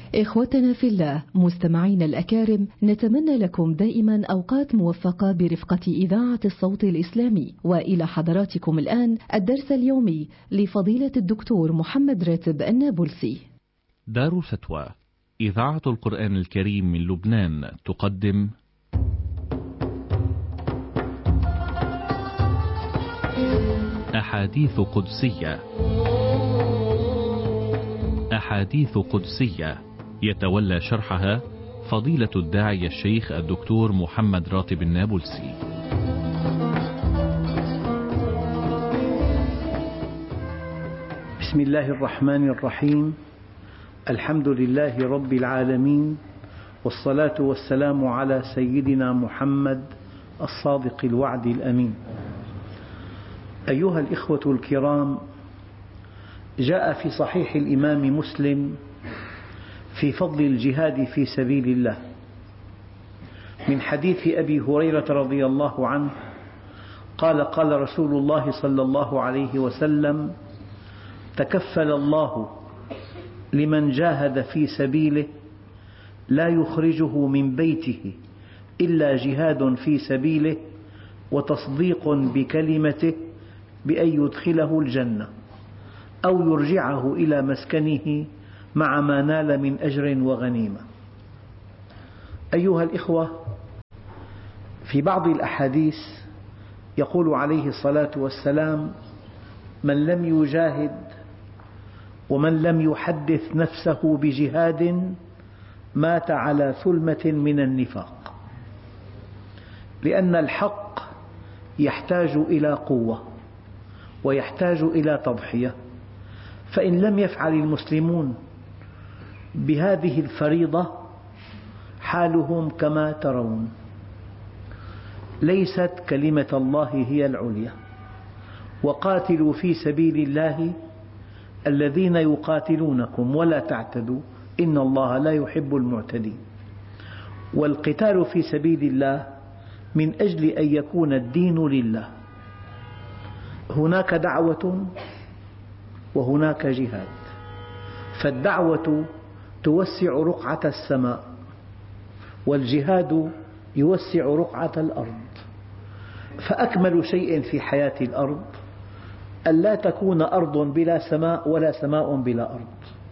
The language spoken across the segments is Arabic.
إخوتنا في الله، مستمعين الأكارم، نتمنى لكم دائما أوقات موفقة برفقة إذاعة الصوت الإسلامي. وإلى حضراتكم الآن الدرس اليومي لفضيلة الدكتور محمد راتب النابلسي. دار فتوى إذاعة القرآن الكريم من لبنان تقدم أحاديث قدسية. أحاديث قدسية يتولى شرحها فضيلة الداعية الشيخ الدكتور محمد راتب النابلسي. بسم الله الرحمن الرحيم. الحمد لله رب العالمين، والصلاة والسلام على سيدنا محمد الصادق الوعد الأمين. أيها الإخوة الكرام، جاء في صحيح الإمام مسلم في فضل الجهاد في سبيل الله من حديث أبي هريرة رضي الله عنه قال: قال رسول الله صلى الله عليه وسلم: تكفل الله لمن جاهد في سبيله لا يخرجه من بيته إلا جهاد في سبيله وتصديق بكلمته بأن يدخله الجنة أو يرجعه إلى مسكنه مع ما نال من أجر وغنيمة. أيها الإخوة، في بعض الأحاديث يقول عليه الصلاة والسلام: من لم يجاهد ومن لم يحدث نفسه بجهاد مات على ثلمة من النفاق، لأن الحق يحتاج إلى قوة ويحتاج إلى تضحية، فإن لم يفعل المسلمون بهذه الفريضة حالهم كما ترون. ليست كلمة الله هي العليا، وقاتلوا في سبيل الله الذين يقاتلونكم ولا تعتدوا إن الله لا يحب المعتدين. والقتال في سبيل الله من أجل أن يكون الدين لله. هناك دعوة وهناك جهاد، فالدعوة توسع رقعة السماء، والجهاد يوسع رقعة الأرض. فأكمل شيء في حياة الأرض أن لا تكون أرض بلا سماء ولا سماء بلا أرض.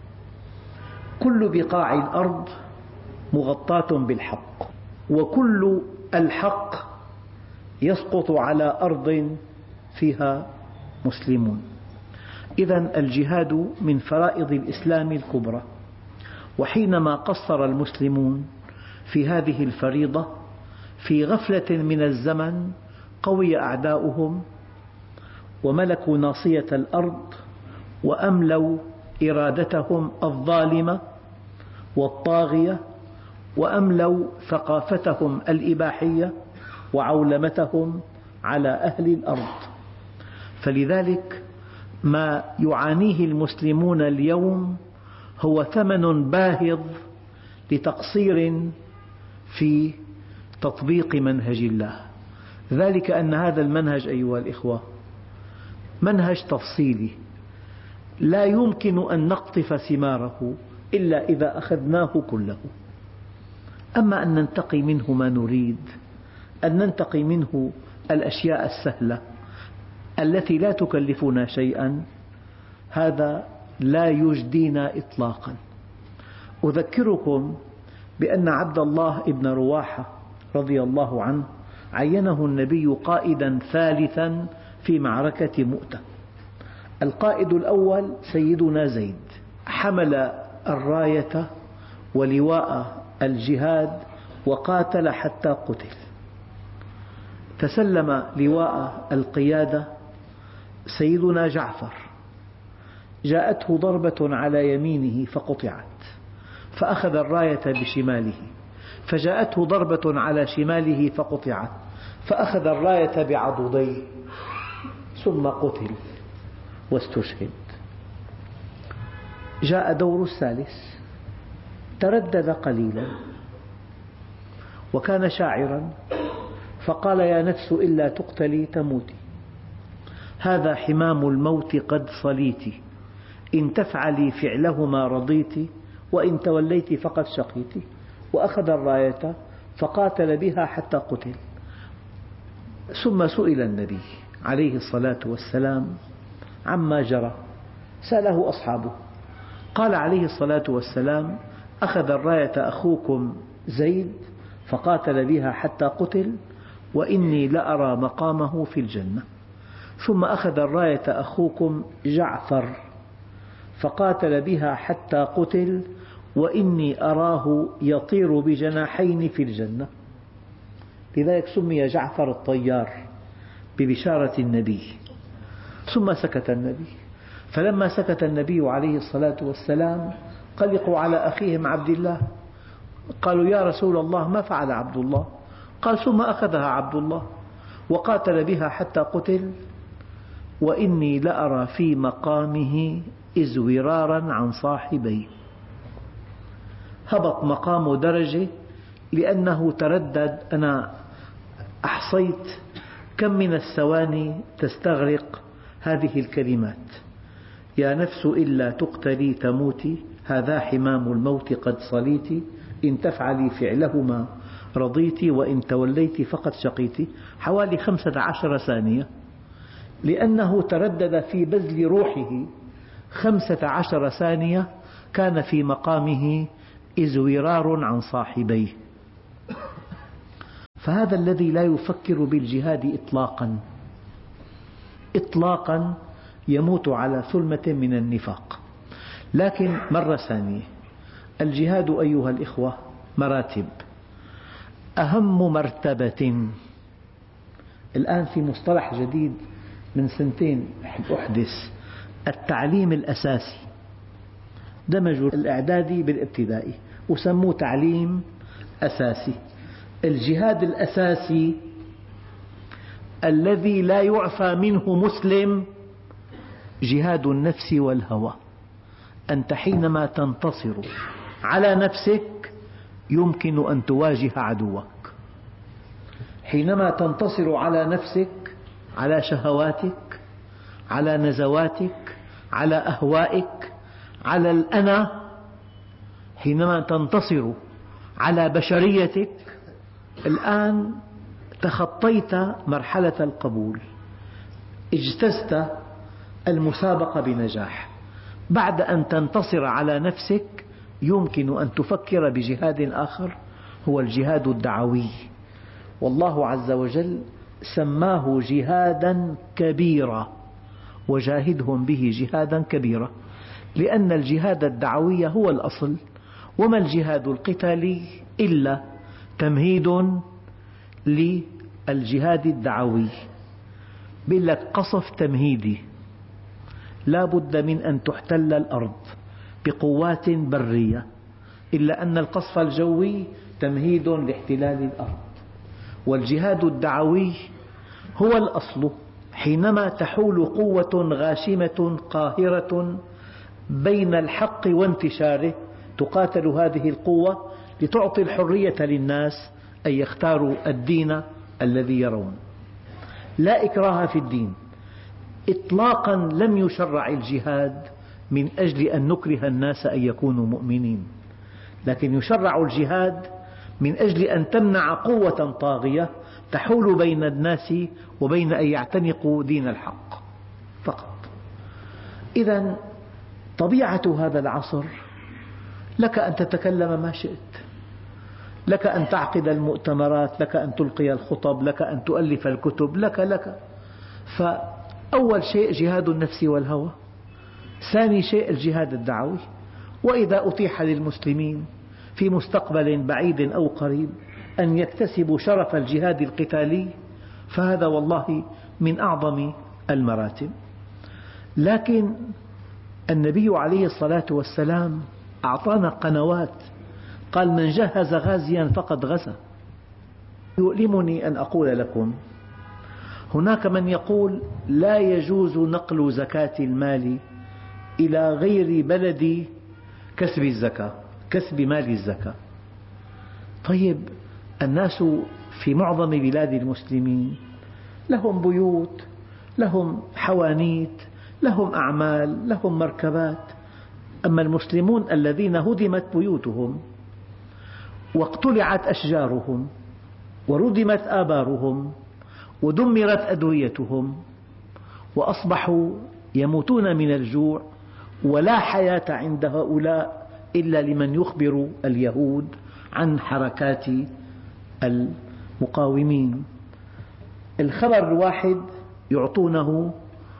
كل بقاع الأرض مغطاة بالحق، وكل الحق يسقط على أرض فيها مسلمون. إذن الجهاد من فرائض الإسلام الكبرى، وحينما قصر المسلمون في هذه الفريضة في غفلة من الزمن قوي أعداؤهم وملكوا ناصية الأرض وأملوا إرادتهم الظالمة والطاغية، وأملوا ثقافتهم الإباحية وعولمتهم على أهل الأرض. فلذلك ما يعانيه المسلمون اليوم هو ثمن باهظ لتقصير في تطبيق منهج الله. ذلك أن هذا المنهج أيها الإخوة منهج تفصيلي لا يمكن أن نقطف ثماره إلا إذا أخذناه كله. أما أن ننتقي منه ما نريد، أن ننتقي منه الأشياء السهلة التي لا تكلفنا شيئا، هذا لا يجدينا إطلاقا. أذكركم بأن عبد الله بن رواحة رضي الله عنه عينه النبي قائدا ثالثا في معركة مؤتة. القائد الأول سيدنا زيد حمل الراية ولواء الجهاد وقاتل حتى قتل. تسلم لواء القيادة سيدنا جعفر، جاءته ضربة على يمينه فقطعت، فأخذ الراية بشماله، فجاءته ضربة على شماله فقطعت، فأخذ الراية بعضديه، ثم قتل واستشهد. جاء دور الثالث، تردد قليلا وكان شاعرا فقال: يا نفس إلا تقتلي تموتي، هذا حمام الموت قد صليت، إن تفعلي فعله ما رضيت، وإن توليت فقد شقيت، وأخذ الراية فقاتل بها حتى قتل. ثم سئل النبي عليه الصلاة والسلام عما جرى، سأله أصحابه، قال عليه الصلاة والسلام: أخذ الراية أخوكم زيد فقاتل بها حتى قتل، وإني لأرى مقامه في الجنة. ثم أخذ الراية أخوكم جعفر فقاتل بها حتى قتل، وإني أراه يطير بجناحين في الجنة. لذلك سمي جعفر الطيار ببشارة النبي. ثم سكت النبي، فلما سكت النبي عليه الصلاة والسلام قلقوا على أخيهم عبد الله، قالوا: يا رسول الله، ما فعل عبد الله؟ قال: ثم أخذها عبد الله وقاتل بها حتى قتل، وإني لأرى في مقامه إزورارا عن صاحبيه. هبط مقامه درجة لأنه تردد. أنا أحصيت كم من الثواني تستغرق هذه الكلمات: يا نفس إلا تقتلي تموتي، هذا حمام الموت قد صليت، إن تفعلي فعلهما رضيت، وإن توليت فقد شقيت. حوالي 15 ثانية، لأنه تردد في بذل روحه 15 ثانية كان في مقامه إزورار عن صاحبيه. فهذا الذي لا يفكر بالجهاد إطلاقا يموت على ثلمة من النفاق. لكن مرة ثانية، الجهاد أيها الإخوة مراتب. أهم مرتبة الآن في مصطلح جديد من سنتين أحدث: التعليم الأساسي. دمجوا الإعدادي بالابتدائي وسموه تعليم أساسي. الجهاد الأساسي الذي لا يعفى منه مسلم جهاد النفس والهوى. أنت حينما تنتصر على نفسك يمكن أن تواجه عدوك. حينما تنتصر على نفسك، على شهواتك، على نزواتك، على أهوائك، على الأنا، حينما تنتصر على بشريتك، الآن تخطيت مرحلة القبول، اجتزت المسابقة بنجاح. بعد أن تنتصر على نفسك يمكن أن تفكر بجهاد آخر، هو الجهاد الدعوي. والله عز وجل سماه جهادا كبيرا: وجاهدهم به جهادا كبيرا، لأن الجهاد الدعوي هو الأصل. وما الجهاد القتالي إلا تمهيد للجهاد الدعوي. بيقول لك قصف تمهيدي، لا بد من أن تحتل الأرض بقوات برية، إلا أن القصف الجوي تمهيد لاحتلال الأرض. والجهاد الدعوي هو الأصل. حينما تحول قوة غاشمة قاهرة بين الحق وانتشاره، تقاتل هذه القوة لتعطي الحرية للناس أن يختاروا الدين الذي يرون. لا إكراه في الدين إطلاقا. لم يشرع الجهاد من أجل أن نكره الناس أن يكونوا مؤمنين، لكن يشرع الجهاد من أجل أن تمنع قوة طاغية تحول بين الناس وبين أن يعتنقوا دين الحق فقط. إذن طبيعة هذا العصر: لك أن تتكلم ما شئت، لك أن تعقد المؤتمرات، لك أن تلقي الخطب، لك أن تؤلف الكتب، لك. فأول شيء جهاد النفس والهوى، ثاني شيء الجهاد الدعوي. وإذا أتيح للمسلمين في مستقبل بعيد أو قريب أن يكتسبوا شرف الجهاد القتالي فهذا والله من أعظم المراتب. لكن النبي عليه الصلاة والسلام أعطانا قنوات، قال: من جهز غازيا فقد غزا. يؤلمني أن أقول لكم هناك من يقول لا يجوز نقل زكاة المال إلى غير بلد كسب الزكاة، كسب مال الزكاة. طيب، الناس في معظم بلاد المسلمين لهم بيوت، لهم حوانيت، لهم أعمال، لهم مركبات. أما المسلمون الذين هدمت بيوتهم واقتلعت أشجارهم وردمت آبارهم ودمرت أدويتهم وأصبحوا يموتون من الجوع ولا حياة عند هؤلاء إلا لمن يخبر اليهود عن حركات المقاومين. الخبر الواحد يعطونه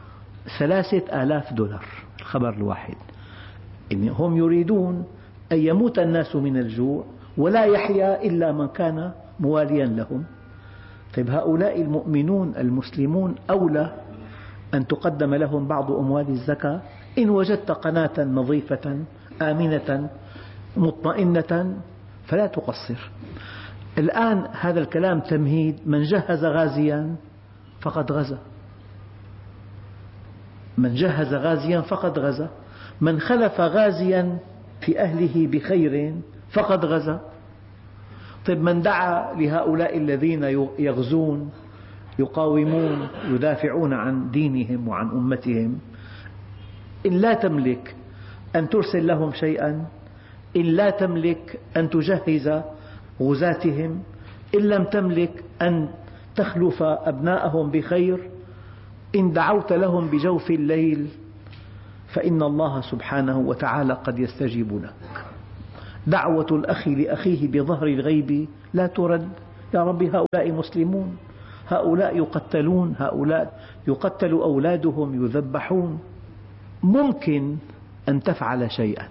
$3000 الخبر الواحد. هم يريدون أن يموت الناس من الجوع ولا يحيا إلا من كان مواليا لهم. طيب هؤلاء المؤمنون المسلمون أولى أن تقدم لهم بعض أموال الزكاة. إن وجدت قناة نظيفة آمنة مطمئنة فلا تقصر. الآن هذا الكلام تمهيد. من جهز غازيا فقد غزا، من جهز غازيا فقد غزا، من خلف غازيا في أهله بخير فقد غزا. طيب من دعا لهؤلاء الذين يغزون يقاومون يدافعون عن دينهم وعن أمتهم، إن لا تملك أن ترسل لهم شيئا، إن لا تملك أن تجهز غزاتهم، إن لم تملك أن تخلف أبناءهم بخير، إن دعوت لهم بجوف الليل فإن الله سبحانه وتعالى قد يستجيب لك. دعوة الأخ لأخيه بظهر الغيب لا ترد. يا رب هؤلاء مسلمون، هؤلاء يقتلون، هؤلاء يقتل أولادهم يذبحون. ممكن أن تفعل شيئا،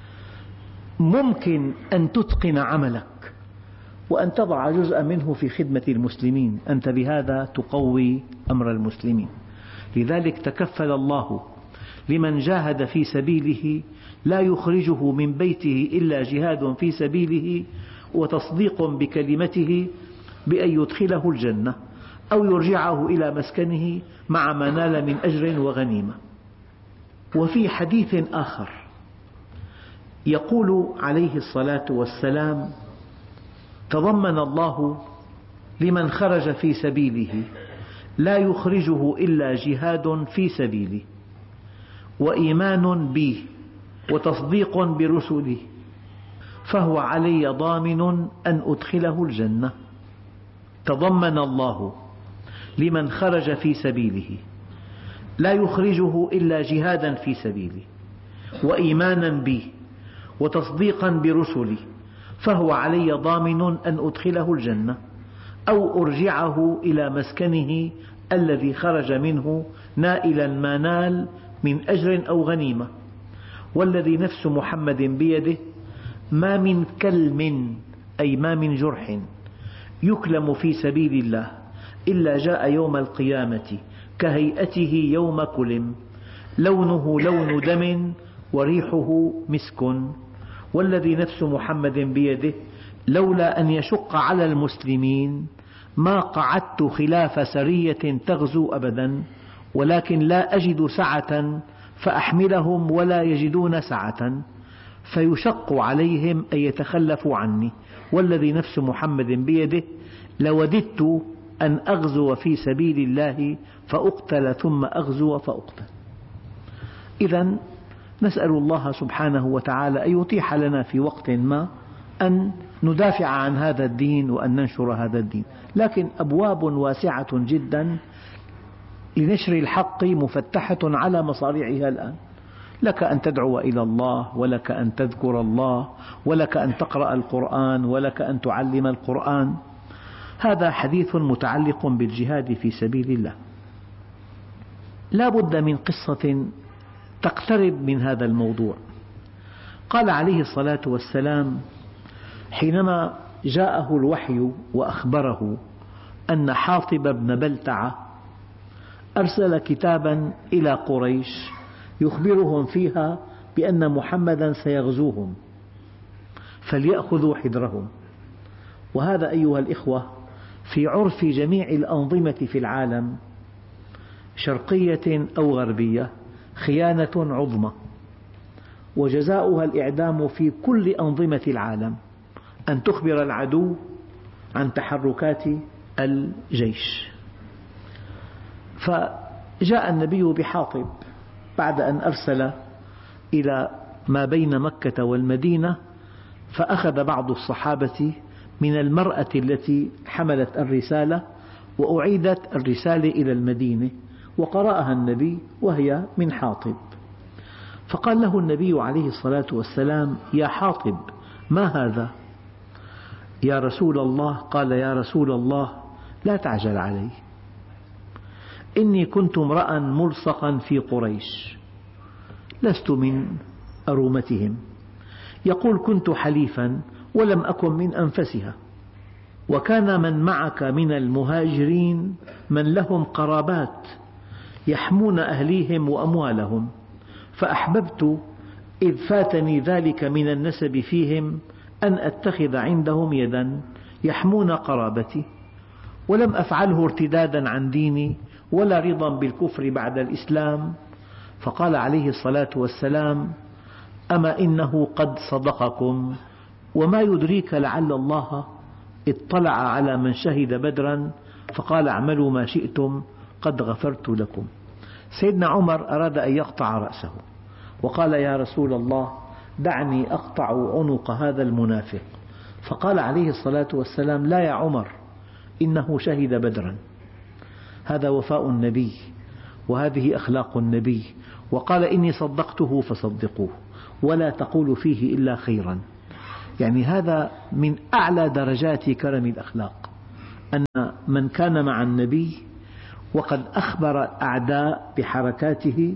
ممكن أن تتقن عملك وأن تضع جزءا منه في خدمة المسلمين. أنت بهذا تقوي أمر المسلمين. لذلك تكفل الله لمن جاهد في سبيله لا يخرجه من بيته إلا جهاد في سبيله وتصديق بكلمته بأن يدخله الجنة أو يرجعه إلى مسكنه مع ما نال من أجر وغنيمة. وفي حديث آخر يقول عليه الصلاة والسلام: تضمن الله لمن خرج في سبيله لا يخرجه إلا جهاد في سبيله وإيمان بي وتصديق برسلي فهو علي ضامن أن أدخله الجنة. تضمن الله لمن خرج في سبيله لا يخرجه إلا جهادا في سبيله وإيمانا بي وتصديقا برسلي فهو علي ضامن أن أدخله الجنة أو أرجعه إلى مسكنه الذي خرج منه نائلا ما نال من أجر أو غنيمة. والذي نفس محمد بيده ما من كلم أي ما من جرح يكلم في سبيل الله إلا جاء يوم القيامة كهيئته يوم كلم، لونه لون دم وريحه مسك. والذي نفس محمد بيده لولا أن يشق على المسلمين ما قعدت خلاف سرية تغزو أبدا، ولكن لا أجد سعة فأحملهم ولا يجدون سعة فيشق عليهم أن يتخلفوا عني. والذي نفس محمد بيده لوددت أن أغزو في سبيل الله فأقتل ثم أغزو فأقتل. إذن نسأل الله سبحانه وتعالى أن يتيح لنا في وقت ما أن ندافع عن هذا الدين وأن ننشر هذا الدين. لكن أبواب واسعة جدا لنشر الحق مفتحة على مصاريعها الآن. لك أن تدعو إلى الله، ولك أن تذكر الله، ولك أن تقرأ القرآن، ولك أن تعلم القرآن. هذا حديث متعلق بالجهاد في سبيل الله. لا بد من قصة تقترب من هذا الموضوع. قال عليه الصلاة والسلام حينما جاءه الوحي وأخبره أن حاطب بن بلتعة أرسل كتابا إلى قريش يخبرهم فيها بأن محمدا سيغزوهم فليأخذوا حذرهم. وهذا أيها الإخوة في عرف جميع الأنظمة في العالم شرقية أو غربية خيانة عظمى، وجزاؤها الإعدام في كل أنظمة العالم، أن تخبر العدو عن تحركات الجيش. فجاء النبي بحاطب بعد أن أرسل إلى ما بين مكة والمدينة، فأخذ بعض الصحابة من المرأة التي حملت الرسالة وأعيدت الرسالة إلى المدينة، وقرأها النبي وهي من حاطب. فقال له النبي عليه الصلاة والسلام: يا حاطب، ما هذا؟ يا رسول الله. قال: يا رسول الله، لا تعجل علي، إني كنت امرأ ملصقا في قريش، لست من أرومتهم. يقول: كنت حليفا ولم أكن من أنفسها، وكان من معك من المهاجرين من لهم قرابات يحمون أهليهم وأموالهم، فأحببت إذ فاتني ذلك من النسب فيهم أن أتخذ عندهم يدا يحمون قرابتي، ولم أفعله ارتدادا عن ديني ولا رضا بالكفر بعد الإسلام. فقال عليه الصلاة والسلام: أما إنه قد صدقكم، وما يدريك لعل الله اطلع على من شهد بدرا فقال: اعملوا ما شئتم قد غفرت لكم. سيدنا عمر أراد أن يقطع رأسه وقال: يا رسول الله، دعني أقطع عنق هذا المنافق. فقال عليه الصلاة والسلام: لا يا عمر، إنه شهد بدرا. هذا وفاء النبي وهذه أخلاق النبي. وقال: إني صدقته فصدقوه ولا تقولوا فيه إلا خيرا. يعني هذا من أعلى درجات كرم الأخلاق، أن من كان مع النبي وقد أخبر الأعداء بحركاته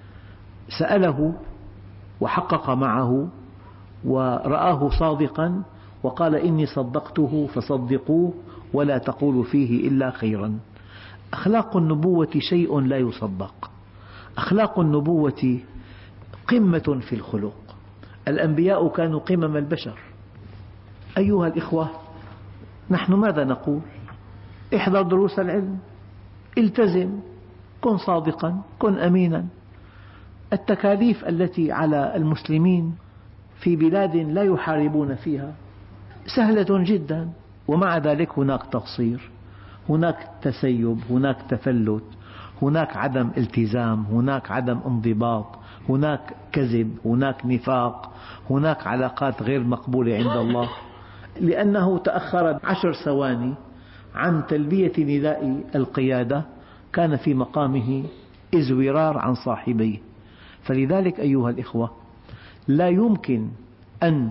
سأله وحقق معه ورآه صادقا وقال: إني صدقته فصدقوه ولا تقولوا فيه إلا خيرا. أخلاق النبوة شيء لا يصدق. أخلاق النبوة قمة في الخلق. الأنبياء كانوا قمم البشر. أيها الإخوة، نحن ماذا نقول؟ احضر دروس العلم، التزم، كن صادقا، كن أمينا. التكاليف التي على المسلمين في بلاد لا يحاربون فيها سهلة جدا، ومع ذلك هناك تقصير، هناك تسيب، هناك تفلت، هناك عدم التزام، هناك عدم انضباط، هناك كذب، هناك نفاق، هناك علاقات غير مقبولة عند الله، لأنه تأخر 10 ثواني عن تلبية نداء القيادة كان في مقامه ازورار عن صاحبيه. فلذلك أيها الإخوة، لا يمكن أن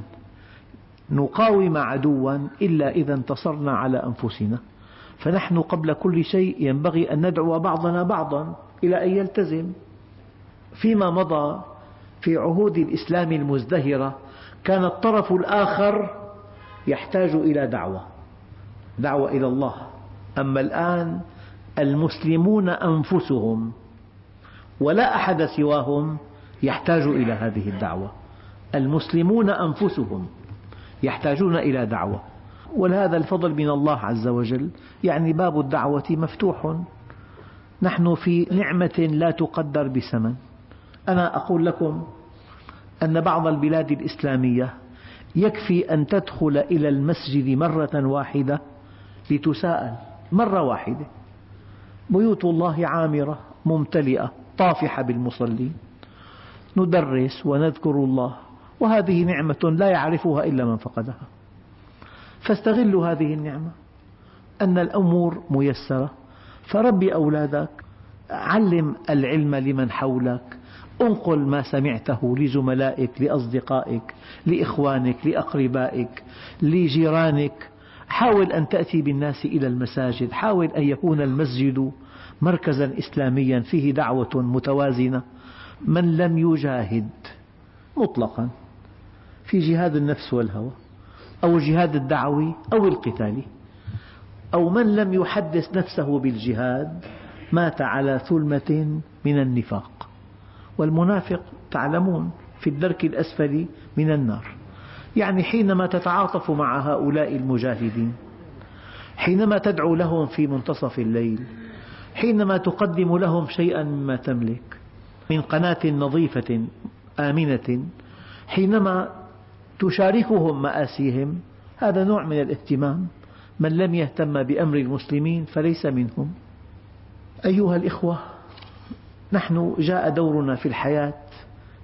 نقاوم عدوا إلا إذا انتصرنا على أنفسنا. فنحن قبل كل شيء ينبغي أن ندعو بعضنا بعضا إلى أن يلتزم. فيما مضى في عهود الإسلام المزدهرة كان الطرف الآخر يحتاج إلى دعوة إلى الله. أما الآن المسلمون أنفسهم ولا أحد سواهم يحتاج إلى هذه الدعوة. المسلمون أنفسهم يحتاجون إلى دعوة، ولهذا الفضل من الله عز وجل. يعني باب الدعوة مفتوح. نحن في نعمة لا تقدر بثمن. أنا أقول لكم أن بعض البلاد الإسلامية يكفي أن تدخل إلى المسجد مرة واحدة لتساءل، مرة واحدة، بيوت الله عامرة ممتلئة طافحة بالمصلين، ندرس ونذكر الله، وهذه نعمة لا يعرفها إلا من فقدها. فاستغلوا هذه النعمة، أن الأمور ميسرة. فربي أولادك، علم العلم لمن حولك، انقل ما سمعته لزملائك، لأصدقائك، لإخوانك، لأقربائك، لجيرانك. حاول أن تأتي بالناس إلى المساجد، حاول أن يكون المسجد مركزا إسلاميا فيه دعوة متوازنة. من لم يجاهد مطلقا في جهاد النفس والهوى أو الجهاد الدعوي أو القتالي، أو من لم يحدث نفسه بالجهاد مات على ثلمة من النفاق. والمنافق تعلمون في الدرك الأسفل من النار. يعني حينما تتعاطف مع هؤلاء المجاهدين، حينما تدعو لهم في منتصف الليل، حينما تقدم لهم شيئا مما تملك من قناة نظيفة آمنة، حينما تشاركهم مآسيهم، هذا نوع من الاهتمام. من لم يهتم بأمر المسلمين فليس منهم. أيها الإخوة، نحن جاء دورنا في الحياة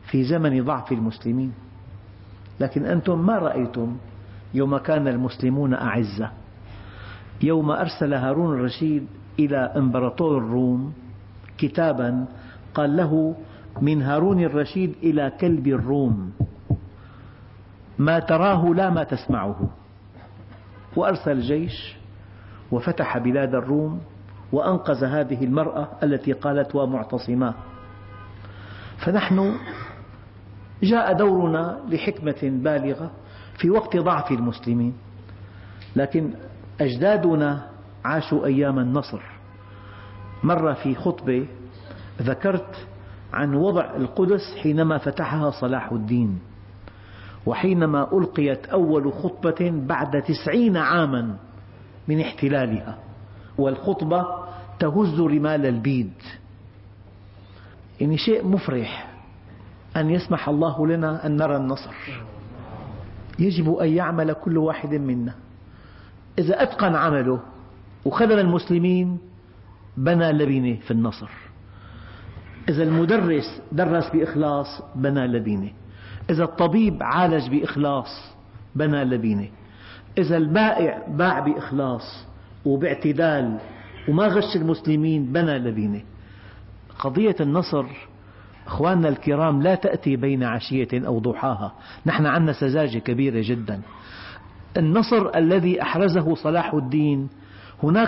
في زمن ضعف المسلمين. لكن أنتم ما رأيتم يوم كان المسلمون أعزة، يوم أرسل هارون الرشيد إلى إمبراطور الروم كتابا قال له: من هارون الرشيد إلى كلب الروم، ما تراه لا ما تسمعه. وأرسل جيش وفتح بلاد الروم وأنقذ هذه المرأة التي قالت: ومعتصما. فنحن جاء دورنا لحكمة بالغة في وقت ضعف المسلمين، لكن أجدادنا عاشوا أيام النصر. مرة في خطبة ذكرت عن وضع القدس حينما فتحها صلاح الدين، وحينما ألقيت أول خطبة بعد 90 عاما من احتلالها، والخطبة تهز رمال البيد. يعني شيء مفرح أن يسمح الله لنا أن نرى النصر. يجب أن يعمل كل واحد منا، إذا أتقن عمله وخدم المسلمين بنى لبنة في النصر. إذا المدرس درس بإخلاص بنى لبنة، إذا الطبيب عالج بإخلاص بنى لبنة، إذا البائع باع بإخلاص وباعتدال وما غش المسلمين بنى لبنة. قضية النصر أخواننا الكرام لا تأتي بين عشية أو ضحاها. نحن عندنا سذاجة كبيرة جدا. النصر الذي أحرزه صلاح الدين، هناك